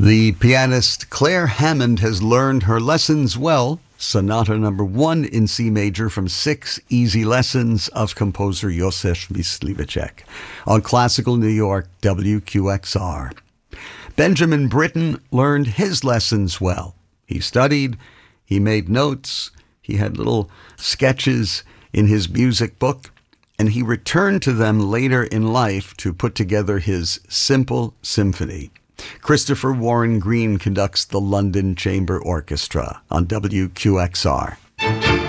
The pianist Claire Hammond has learned her lessons well. Sonata number 1 in C major from 6 easy lessons of composer Josef Myslivacek on Classical New York WQXR. Benjamin Britten learned his lessons well. He studied, he made notes, he had little sketches in his music book, and he returned to them later in life to put together his Simple Symphony. Christopher Warren Green conducts the London Chamber Orchestra on WQXR.